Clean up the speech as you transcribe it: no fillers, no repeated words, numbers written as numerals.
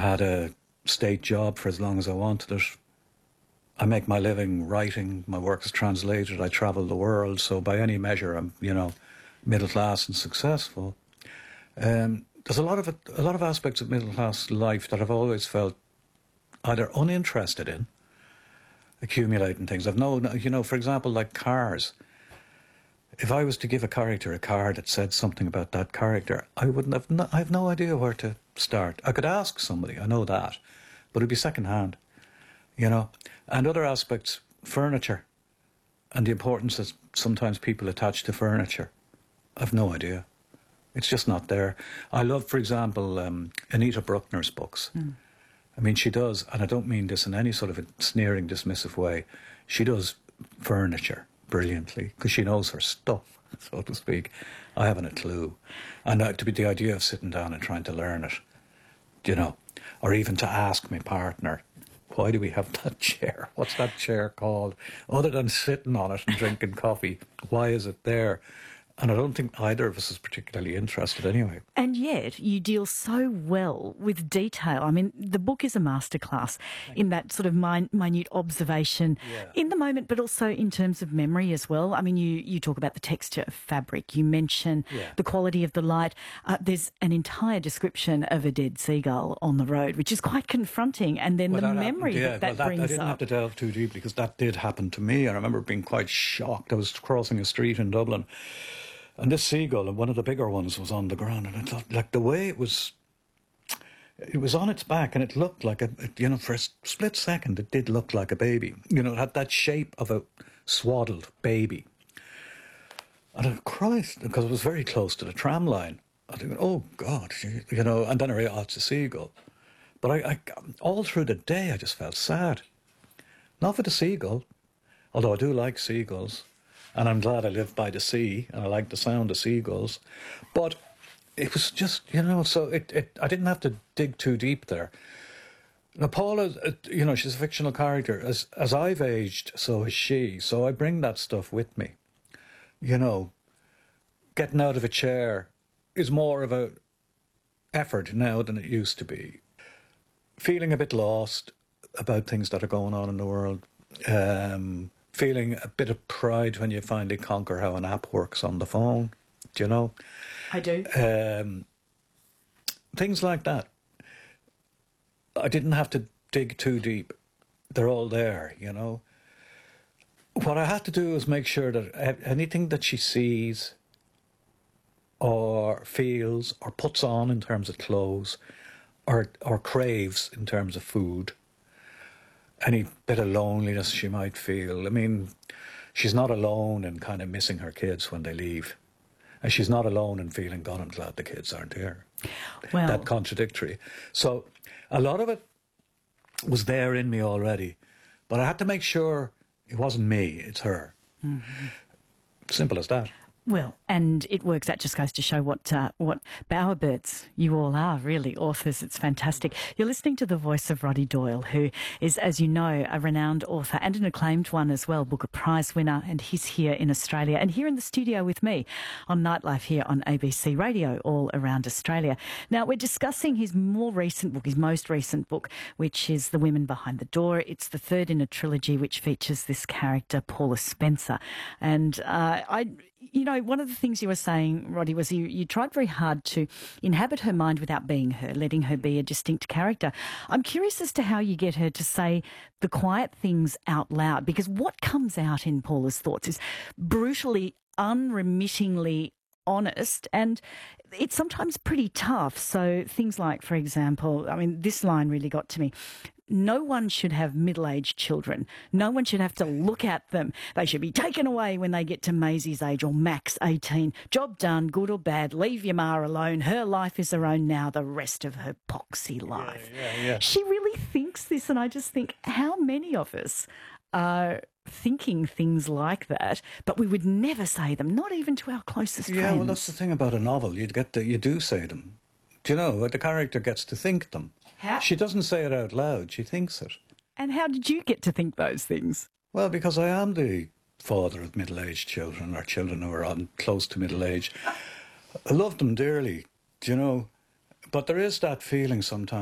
had a state job for as long as I wanted it. I make my living writing. My work is translated. I travel the world. So by any measure, I'm, middle class and successful. There's a lot of aspects of middle class life that I've always felt either uninterested in, accumulating things. I've no, for example, like cars. If I was to give a character a car that said something about that character, I have no idea where to start. I could ask somebody, I know that, but it'd be secondhand, And other aspects, furniture, and the importance that sometimes people attach to furniture. I've no idea. It's just not there. I love, for example, Anita Bruckner's books. I mean, she does, and I don't mean this in any sort of a sneering, dismissive way, she does furniture brilliantly, because she knows her stuff, so to speak. I haven't a clue. And the idea of sitting down and trying to learn it, or even to ask my partner, why do we have that chair? What's that chair called? Other than sitting on it and drinking coffee, why is it there? And I don't think either of us is particularly interested anyway. And yet you deal so well with detail. I mean, the book is a masterclass in that sort of minute observation in the moment, but also in terms of memory as well. I mean, you talk about the texture of fabric. You mention the quality of the light. There's an entire description of a dead seagull on the road, which is quite confronting. And then the memory that brings up. I didn't have to delve too deeply because that did happen to me. I remember being quite shocked. I was crossing a street in Dublin, and this seagull, and one of the bigger ones, was on the ground. And I thought, like, the way it was on its back, and it looked like for a split second, it did look like a baby. It had that shape of a swaddled baby. And I, Christ, because it was very close to the tram line. I think, oh, God, and then I realized, oh, it's a seagull. But I all through the day, I just felt sad. Not for the seagull, although I do like seagulls. And I'm glad I live by the sea, and I like the sound of seagulls. But it was just, so I didn't have to dig too deep there. Now, Paula, she's a fictional character. As I've aged, so has she. So I bring that stuff with me. Getting out of a chair is more of a effort now than it used to be. Feeling a bit lost about things that are going on in the world. Feeling a bit of pride when you finally conquer how an app works on the phone, I do. Things like that. I didn't have to dig too deep. They're all there, What I had to do is make sure that anything that she sees or feels or puts on in terms of clothes or craves in terms of food, any bit of loneliness she might feel. I mean, she's not alone in kind of missing her kids when they leave. And she's not alone in feeling, God, I'm glad the kids aren't here. Well, that contradictory. So a lot of it was there in me already. But I had to make sure it wasn't me, it's her. Mm-hmm. Simple as that. Well, and it works. That just goes to show what bowerbirds you all are, really, authors. It's fantastic. You're listening to the voice of Roddy Doyle, who is, as you know, a renowned author and an acclaimed one as well, Booker Prize winner, and he's here in Australia and here in the studio with me on Nightlife here on ABC Radio all around Australia. Now, we're discussing his most recent book, which is The Women Behind the Door. It's the third in a trilogy which features this character, Paula Spencer. And one of the things you were saying, Roddy, was you tried very hard to inhabit her mind without being her, letting her be a distinct character. I'm curious as to how you get her to say the quiet things out loud, because what comes out in Paula's thoughts is brutally, unremittingly honest, and it's sometimes pretty tough. So things like, for example, this line really got to me. No one should have middle-aged children. No one should have to look at them. They should be taken away when they get to Maisie's age or Max 18. Job done, good or bad. Leave your ma alone. Her life is her own now, the rest of her poxy life. Yeah. She really thinks this, and I just think, how many of us are thinking things like that, but we would never say them, not even to our closest friends. Yeah, well, that's the thing about a novel. You do say them. Do you know, the character gets to think them. How? She doesn't say it out loud, she thinks it. And how did you get to think those things? Well, because I am the father of middle-aged children, or children who are on close to middle age. I love them dearly, do you know? But there is that feeling sometimes